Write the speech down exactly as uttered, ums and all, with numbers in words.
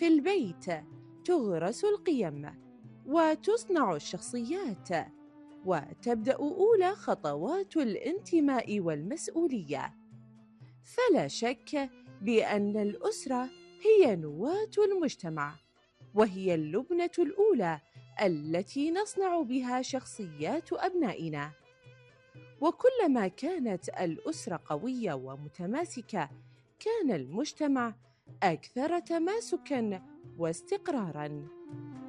في البيت تغرس القيم وتصنع الشخصيات، وتبدأ أولى خطوات الانتماء والمسؤولية. فلا شك بأن الأسرة هي نواة المجتمع، وهي اللبنة الأولى التي نصنع بها شخصيات أبنائنا. وكلما كانت الأسرة قوية ومتماسكة، كان المجتمع أكثر تماسكاً واستقراراً.